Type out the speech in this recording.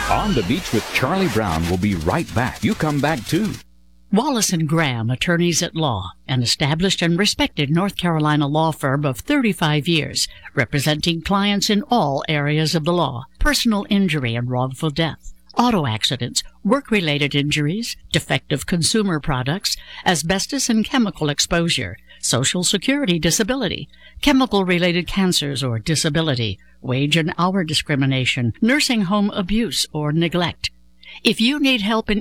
On the Beach with Charlie Brown will be right back. You come back too. Wallace & Graham, attorneys at law, an established and respected North Carolina law firm of 35 years, representing clients in all areas of the law: personal injury and wrongful death, auto accidents, work-related injuries, defective consumer products, asbestos and chemical exposure, Social Security disability, chemical-related cancers or disability, wage and hour discrimination, nursing home abuse or neglect. If you need help in